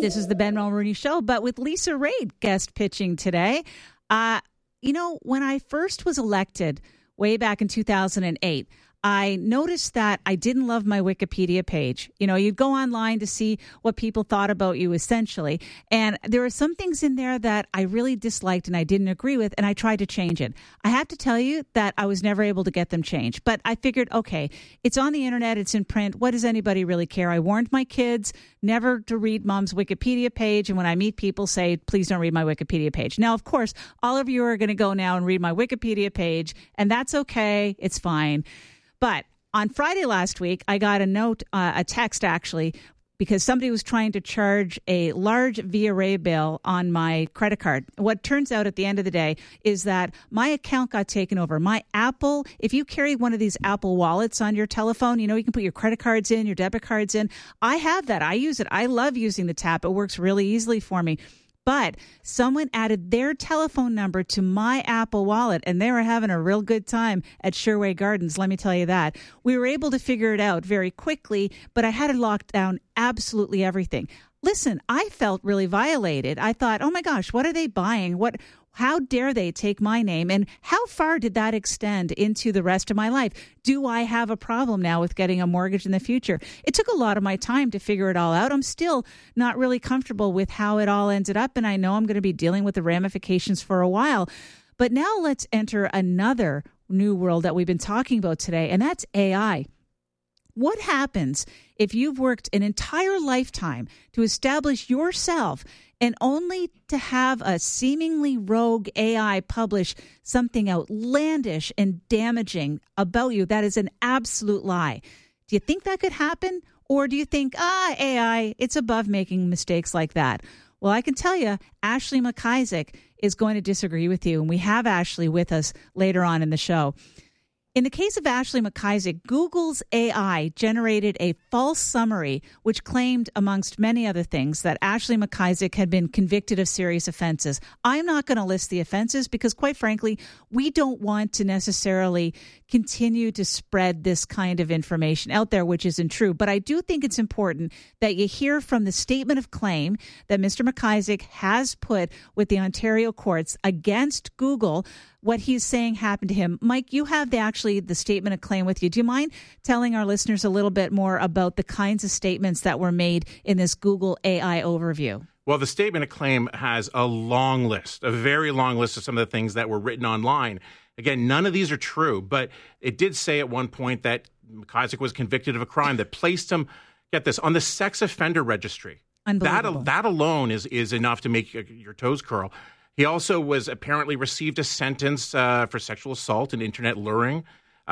This is the Ben Mulroney Show, but with Lisa Raitt guest pitching today. When I first was elected way back in 2008, I noticed that I didn't love my Wikipedia page. You'd go online to see what people thought about you, essentially. And there were some things in there that I really disliked and I didn't agree with, and I tried to change it. I have to tell you that I was never able to get them changed. But I figured, okay, it's on the internet, it's in print. What does anybody really care? I warned my kids never to read mom's Wikipedia page. And when I meet people, say, please don't read my Wikipedia page. Now, of course, all of you are going to go now and read my Wikipedia page, and that's okay. It's fine. But on Friday last week, I got a text actually, because somebody was trying to charge a large Via Ray bill on my credit card. What turns out at the end of the day is that my account got taken over. My Apple, if you carry one of these Apple wallets on your telephone, you can put your credit cards in, your debit cards in. I have that. I use it. I love using the tap. It works really easily for me. But someone added their telephone number to my Apple Wallet, and they were having a real good time at Sherway Gardens, let me tell you that. We were able to figure it out very quickly, but I had to lock down absolutely everything. Listen, I felt really violated. I thought, oh my gosh, what are they buying? How dare they take my name? And how far did that extend into the rest of my life? Do I have a problem now with getting a mortgage in the future? It took a lot of my time to figure it all out. I'm still not really comfortable with how it all ended up, and I know I'm going to be dealing with the ramifications for a while. But now let's enter another new world that we've been talking about today, and that's AI. What happens if you've worked an entire lifetime to establish yourself and only to have a seemingly rogue AI publish something outlandish and damaging about you? That is an absolute lie. Do you think that could happen? Or do you think, AI, it's above making mistakes like that? Well, I can tell you, Ashley McIsaac is going to disagree with you, and we have Ashley with us later on in the show. In the case of Ashley McIsaac, Google's AI generated a false summary which claimed, amongst many other things, that Ashley McIsaac had been convicted of serious offenses. I'm not going to list the offenses because, quite frankly, we don't want to necessarily continue to spread this kind of information out there, which isn't true. But I do think it's important that you hear from the statement of claim that Mr. McIsaac has put with the Ontario courts against Google, what he's saying happened to him. Mike, you have the statement of claim with you. Do you mind telling our listeners a little bit more about the kinds of statements that were made in this Google AI overview? Well, the statement of claim has a long list, a very long list of some of the things that were written online. Again, none of these are true, but it did say at one point that McIsaac was convicted of a crime that placed him, get this, on the sex offender registry. Unbelievable. That alone is enough to make your toes curl. He also apparently received a sentence for sexual assault and internet luring.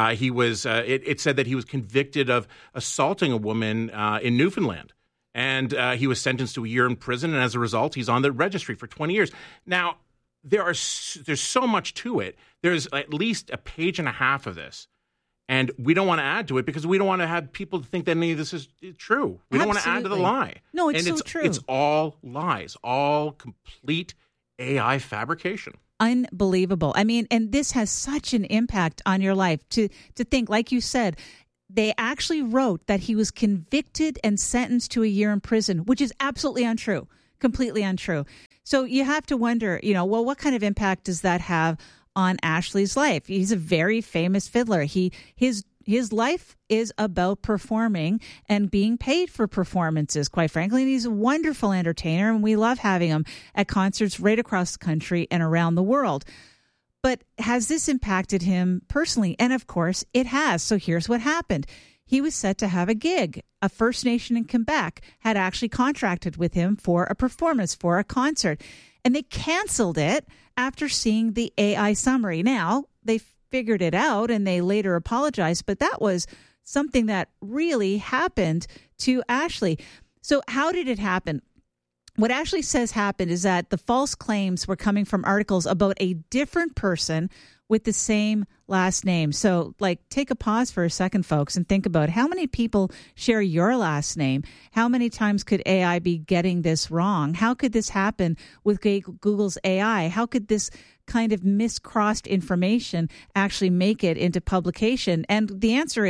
It said that he was convicted of assaulting a woman in Newfoundland. And he was sentenced to a year in prison. And as a result, he's on the registry for 20 years. Now, there's so much to it. There's at least a page and a half of this. And we don't want to add to it because we don't want to have people think that any of this is true. We don't want to add to the lie. No, it's so true. It's all lies, all complete AI fabrication. Unbelievable. I mean, and this has such an impact on your life to think, like you said, they actually wrote that he was convicted and sentenced to a year in prison, which is absolutely untrue, completely untrue. So you have to wonder, what kind of impact does that have on Ashley's life? He's a very famous fiddler. His life is about performing and being paid for performances, quite frankly. And he's a wonderful entertainer, and we love having him at concerts right across the country and around the world. But has this impacted him personally? And of course, it has. So here's what happened. He was set to have a gig. A First Nation in Quebec had actually contracted with him for a performance, for a concert. And they canceled it after seeing the AI summary. Now, they figured it out and they later apologized, but that was something that really happened to Ashley. So how did it happen? What Ashley says happened is that the false claims were coming from articles about a different person with the same last name. So, take a pause for a second, folks, and think about how many people share your last name. How many times could AI be getting this wrong? How could this happen with Google's AI? How could this kind of miscrossed information actually make it into publication? And the answer is,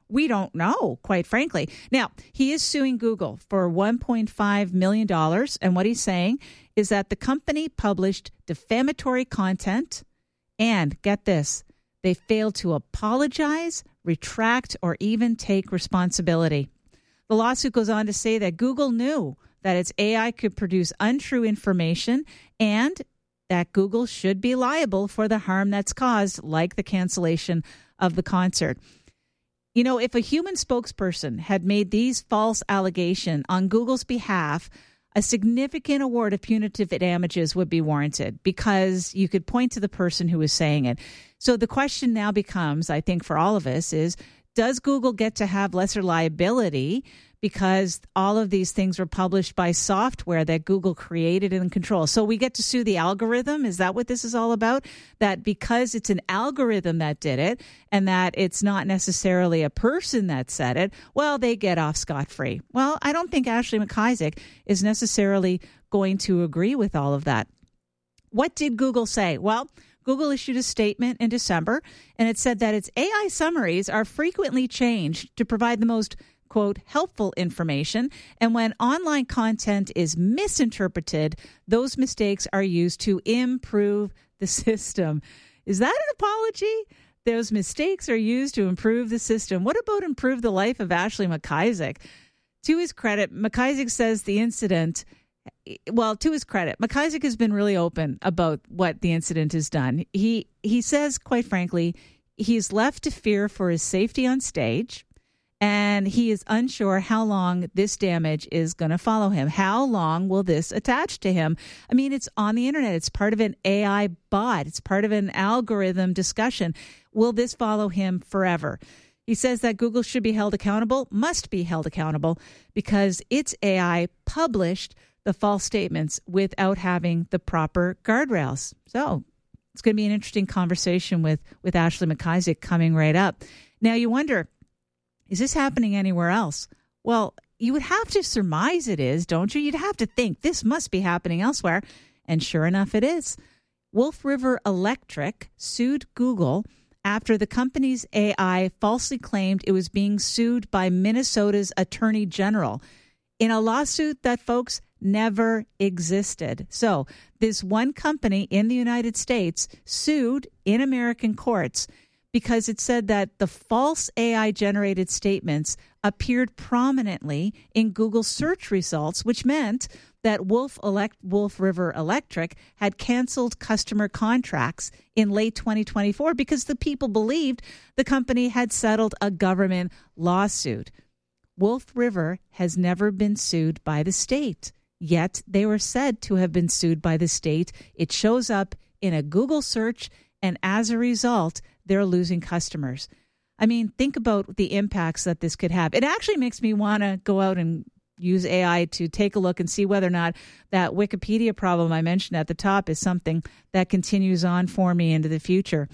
We don't know, quite frankly. Now, he is suing Google for $1.5 million. And what he's saying is that the company published defamatory content and, get this, they failed to apologize, retract, or even take responsibility. The lawsuit goes on to say that Google knew that its AI could produce untrue information and that Google should be liable for the harm that's caused, like the cancellation of the concert. You know, if a human spokesperson had made these false allegations on Google's behalf, a significant award of punitive damages would be warranted because you could point to the person who was saying it. So the question now becomes, I think for all of us, is does Google get to have lesser liability because all of these things were published by software that Google created and controls? So we get to sue the algorithm. Is that what this is all about? That because it's an algorithm that did it and that it's not necessarily a person that said it, well, they get off scot-free. Well, I don't think Ashley McIsaac is necessarily going to agree with all of that. What did Google say? Well, Google issued a statement in December, and it said that its AI summaries are frequently changed to provide the most, quote, helpful information. And when online content is misinterpreted, those mistakes are used to improve the system. Is that an apology? Those mistakes are used to improve the system. What about improve the life of Ashley McIsaac? To his credit, McIsaac says the incident... Well, to his credit, McIsaac has been really open about what the incident has done. He says, quite frankly, he's left to fear for his safety on stage, and he is unsure how long this damage is going to follow him. How long will this attach to him? I mean, it's on the internet. It's part of an AI bot. It's part of an algorithm discussion. Will this follow him forever? He says that Google should be held accountable, must be held accountable, because its AI published the false statements without having the proper guardrails. So it's going to be an interesting conversation with Ashley McIsaac coming right up. Now you wonder, is this happening anywhere else? Well, you would have to surmise it is, don't you? You'd have to think this must be happening elsewhere. And sure enough, it is. Wolf River Electric sued Google after the company's AI falsely claimed it was being sued by Minnesota's Attorney General in a lawsuit that, folks, never existed. So this one company in the United States sued in American courts because it said that the false AI-generated statements appeared prominently in Google search results, which meant that Wolf River Electric had canceled customer contracts in late 2024 because the people believed the company had settled a government lawsuit. Wolf River has never been sued by the state. Yet they were said to have been sued by the state. It shows up in a Google search, and as a result, they're losing customers. I mean, think about the impacts that this could have. It actually makes me want to go out and use AI to take a look and see whether or not that Wikipedia problem I mentioned at the top is something that continues on for me into the future.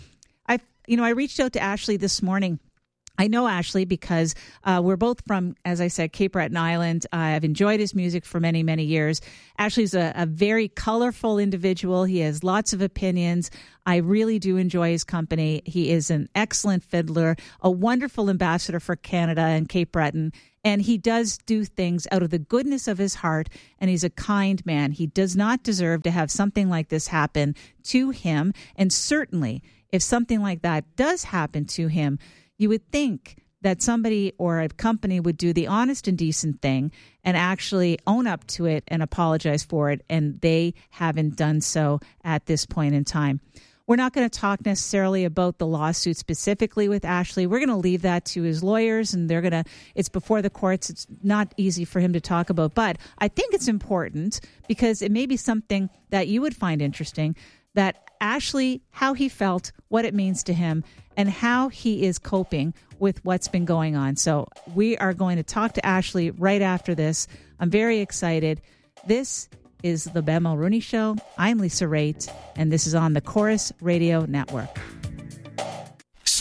I reached out to Ashley this morning. I know Ashley because we're both from, as I said, Cape Breton Island. I've enjoyed his music for many, many years. Ashley's a very colorful individual. He has lots of opinions. I really do enjoy his company. He is an excellent fiddler, a wonderful ambassador for Canada and Cape Breton. And he does do things out of the goodness of his heart, and he's a kind man. He does not deserve to have something like this happen to him. And certainly, if something like that does happen to him, you would think that somebody or a company would do the honest and decent thing and actually own up to it and apologize for it, and they haven't done so at this point in time. We're not going to talk necessarily about the lawsuit specifically with Ashley. We're going to leave that to his lawyers, and it's before the courts. It's not easy for him to talk about, but I think it's important because it may be something that you would find interesting, that Ashley, how he felt, what it means to him, and how he is coping with what's been going on. So we are going to talk to Ashley right after this. I'm very excited. This is the Ben Mulrooney Show. I'm Lisa Raitt, and this is on the Chorus Radio Network.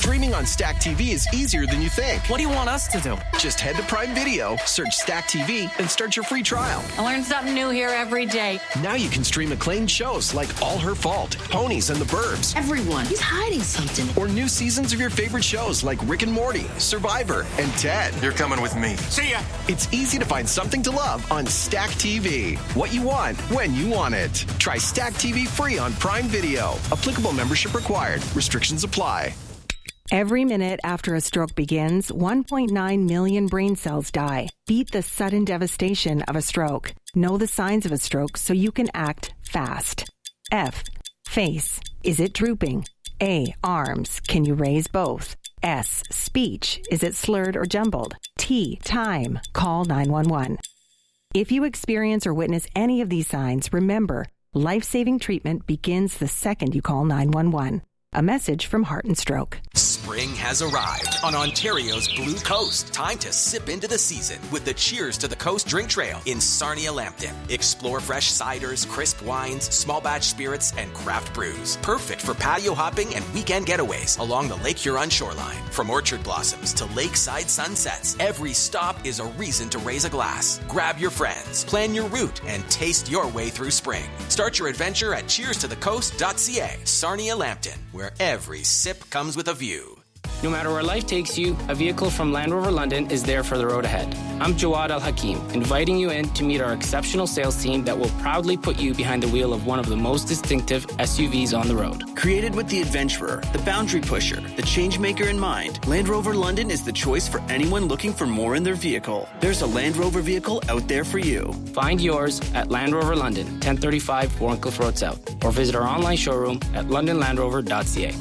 Streaming on Stack TV is easier than you think. What do you want us to do? Just head to Prime Video, search Stack TV, and start your free trial. I learn something new here every day. Now you can stream acclaimed shows like All Her Fault, Ponies and the Burbs. Everyone is hiding something. Or new seasons of your favorite shows like Rick and Morty, Survivor, and Ted. You're coming with me. See ya. It's easy to find something to love on Stack TV. What you want, when you want it. Try Stack TV free on Prime Video. Applicable membership required. Restrictions apply. Every minute after a stroke begins, 1.9 million brain cells die. Beat the sudden devastation of a stroke. Know the signs of a stroke so you can act fast. F. Face. Is it drooping? A. Arms. Can you raise both? S. Speech. Is it slurred or jumbled? T. Time. Call 911. If you experience or witness any of these signs, remember, life-saving treatment begins the second you call 911. A message from Heart and Stroke. Spring has arrived on Ontario's Blue Coast. Time to sip into the season with the Cheers to the Coast drink trail in Sarnia-Lambton. Explore fresh ciders, crisp wines, small batch spirits, and craft brews. Perfect for patio hopping and weekend getaways along the Lake Huron shoreline. From orchard blossoms to lakeside sunsets, every stop is a reason to raise a glass. Grab your friends, plan your route, and taste your way through spring. Start your adventure at cheerstothecoast.ca. Sarnia-Lambton, where every sip comes with a view. No matter where life takes you, a vehicle from Land Rover London is there for the road ahead. I'm Jawad Al-Hakim, inviting you in to meet our exceptional sales team that will proudly put you behind the wheel of one of the most distinctive SUVs on the road. Created with the adventurer, the boundary pusher, the change maker in mind, Land Rover London is the choice for anyone looking for more in their vehicle. There's a Land Rover vehicle out there for you. Find yours at Land Rover London, 1035 Warncliffe Road South, or visit our online showroom at londonlandrover.ca.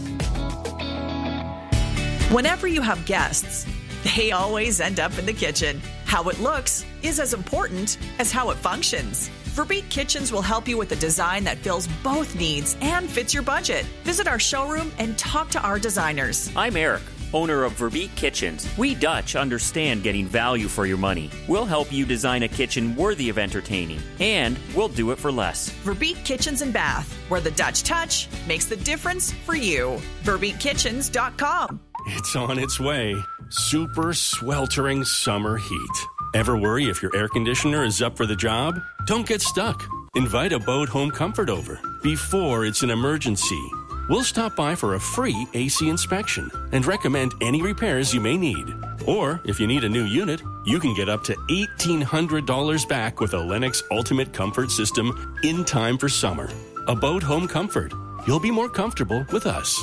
Whenever you have guests, they always end up in the kitchen. How it looks is as important as how it functions. Verbeek Kitchens will help you with a design that fills both needs and fits your budget. Visit our showroom and talk to our designers. I'm Eric, owner of Verbeek Kitchens. We Dutch understand getting value for your money. We'll help you design a kitchen worthy of entertaining, and we'll do it for less. Verbeek Kitchens and Bath, where the Dutch touch makes the difference for you. VerbeekKitchens.com. It's on its way. Super sweltering summer heat. Ever worry if your air conditioner is up for the job? Don't get stuck. Invite Abode Home Comfort over before it's an emergency. We'll stop by for a free AC inspection and recommend any repairs you may need. Or, if you need a new unit, you can get up to $1,800 back with a Lennox Ultimate Comfort System in time for summer. Abode Home Comfort. You'll be more comfortable with us.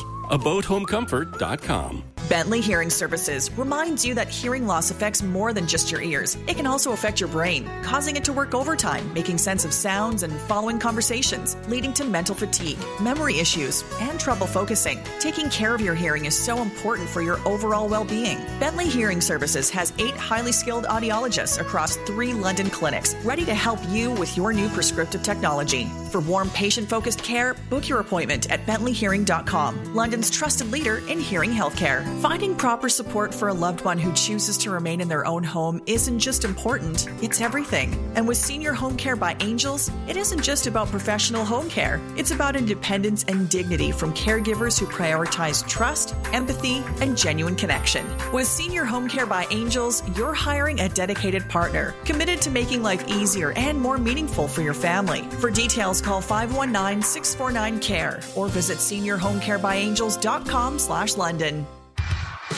AbodeHomeComfort.com. Bentley Hearing Services reminds you that hearing loss affects more than just your ears. It can also affect your brain, causing it to work overtime, making sense of sounds and following conversations, leading to mental fatigue, memory issues, and trouble focusing. Taking care of your hearing is so important for your overall well-being. Bentley Hearing Services has 8 highly skilled audiologists across 3 London clinics, ready to help you with your new prescriptive technology. For warm, patient-focused care, book your appointment at bentleyhearing.com, London's trusted leader in hearing healthcare. Finding proper support for a loved one who chooses to remain in their own home isn't just important, it's everything. And with Senior Home Care by Angels, it isn't just about professional home care. It's about independence and dignity from caregivers who prioritize trust, empathy, and genuine connection. With Senior Home Care by Angels, you're hiring a dedicated partner, committed to making life easier and more meaningful for your family. For details, call 519-649-CARE or visit seniorhomecarebyangels.com/London.